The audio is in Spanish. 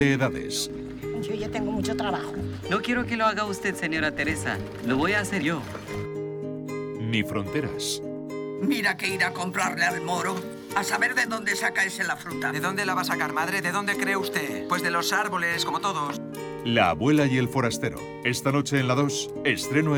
edades. Yo ya tengo mucho trabajo. No quiero que lo haga usted, señora Teresa. Lo voy a hacer yo. Ni fronteras. Mira que ir a comprarle al moro. A saber de dónde saca ese la fruta. ¿De dónde la va a sacar, madre? ¿De dónde cree usted? Pues de los árboles, como todos. La abuela y el forastero. Esta noche en la 2, estreno